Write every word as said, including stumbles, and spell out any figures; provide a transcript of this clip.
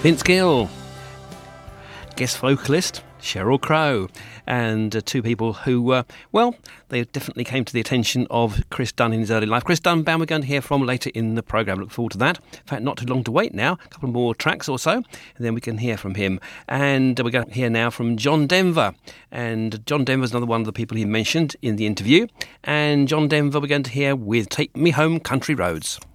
Vince Gill, guest vocalist Sheryl Crow, and uh, two people who, uh, well, they definitely came to the attention of Chris Dunn in his early life. Chris Dunn, band we're going to hear from later in the programme. Look forward to that. In fact, not too long to wait now. A couple more tracks or so, and then we can hear from him. And uh, we're going to hear now from John Denver. And John Denver's another one of the people he mentioned in the interview. And John Denver we're going to hear with Take Me Home Country Roads.